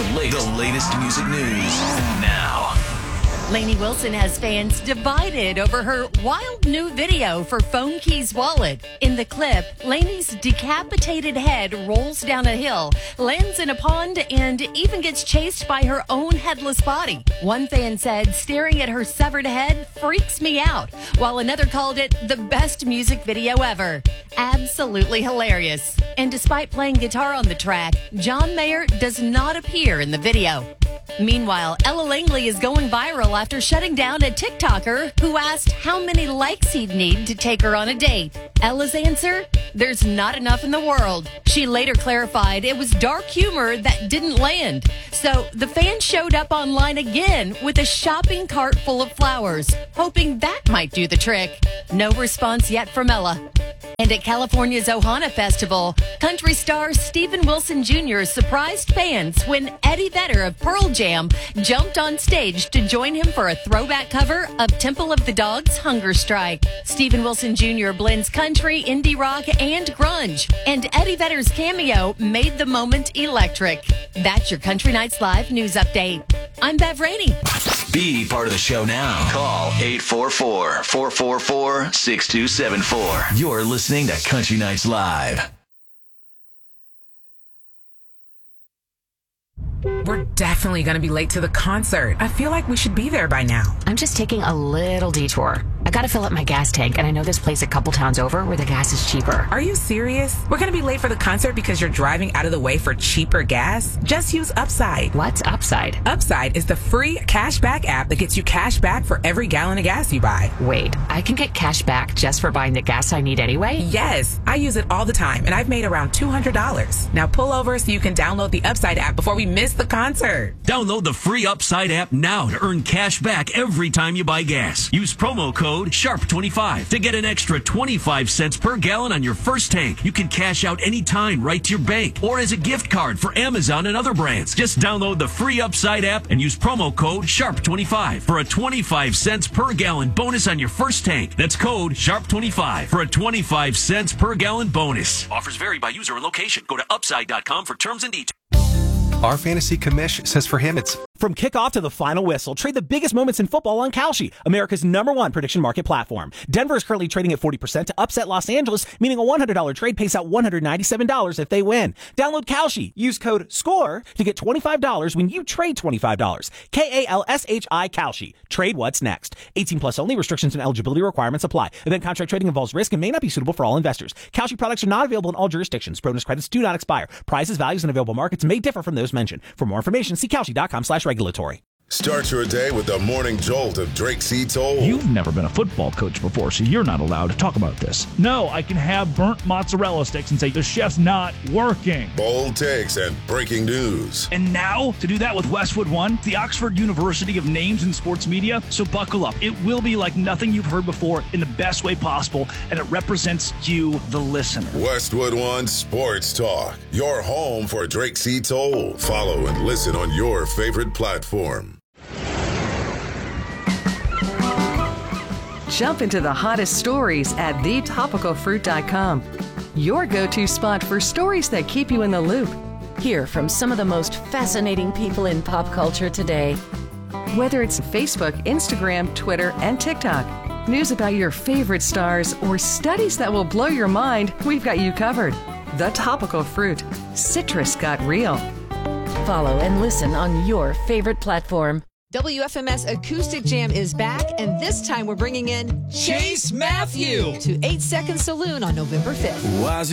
The latest music news now. Lainey Wilson has fans divided over her wild new video for Phone Keys Wallet. In the clip, Lainey's decapitated head rolls down a hill, lands in a pond, and even gets chased by her own headless body. One fan said, staring at her severed head freaks me out, while another called it the best music video ever. Absolutely hilarious. And despite playing guitar on the track, John Mayer does not appear in the video. Meanwhile, Ella Langley is going viral after shutting down a TikToker who asked how many likes he'd need to take her on a date. Ella's answer? There's not enough in the world. She later clarified it was dark humor that didn't land. So the fans showed up online again with a shopping cart full of flowers, hoping that might do the trick. No response yet from Ella. And at California's Ohana Festival, country star Steven Wilson Jr. surprised fans when Eddie Vedder of Pearl Jam jumped on stage to join him for a throwback cover of Temple of the Dog's Hunger Strike. Steven Wilson Jr. blends country, indie rock, and grunge, and Eddie Vedder's cameo made the moment electric. That's your Country Nights Live news update. I'm Bev Rainey. Be part of the show now. Call 844-444-6274. You're listening to Country Nights Live. We're definitely going to be late to the concert. I feel like we should be there by now. I'm just taking a little detour. I got to fill up my gas tank, and I know this place a couple towns over where the gas is cheaper. Are you serious? We're going to be late for the concert because you're driving out of the way for cheaper gas? Just use Upside. What's Upside? Upside is the free cashback app that gets you cash back for every gallon of gas you buy. Wait, I can get cash back just for buying the gas I need anyway? Yes, I use it all the time, and I've made around $200. Now pull over so you can download the Upside app before we miss the concert. Download the free Upside app now to earn cash back every time you buy gas. Use promo code SHARP25 to get an extra 25 cents per gallon on your first tank. You can cash out anytime right to your bank or as a gift card for Amazon and other brands. Just download the free Upside app and use promo code SHARP25 for a 25 cents per gallon bonus on your first tank. That's code SHARP25 for a 25 cents per gallon bonus. Offers vary by user and location. Go to upside.com for terms and details. Our fantasy commish says for him it's... From kickoff to the final whistle, trade the biggest moments in football on Kalshi, America's #1 prediction market platform. Denver is currently trading at 40% to upset Los Angeles, meaning a $100 trade pays out $197 if they win. Download Kalshi. Use code SCORE to get $25 when you trade $25. Kalshi Kalshi. Trade what's next. 18 plus only. Restrictions and eligibility requirements apply. Event contract trading involves risk and may not be suitable for all investors. Kalshi products are not available in all jurisdictions. Bonus credits do not expire. Prices, values, and available markets may differ from those mentioned. For more information, see Kalshi.com/regulatory. Start your day with the morning jolt of Drake C. Toll. You've never been a football coach before, so you're not allowed to talk about this. No, I can have burnt mozzarella sticks and say the chef's not working. Bold takes and breaking news. And now, to do that with Westwood One, the Oxford University of Names in Sports Media, so buckle up. It will be like nothing you've heard before in the best way possible, and it represents you, the listener. Westwood One Sports Talk, your home for Drake C. Toll. Follow and listen on your favorite platform. Jump into the hottest stories at thetopicalfruit.com. Your go-to spot for stories that keep you in the loop. Hear from some of the most fascinating people in pop culture today. Whether it's Facebook, Instagram, Twitter, and TikTok, news about your favorite stars, or studies that will blow your mind, we've got you covered. The Topical Fruit. Citrus got real. Follow and listen on your favorite platform. WFMS Acoustic Jam is back, and this time we're bringing in Chase Matthew to 8 Second Saloon on November 5th.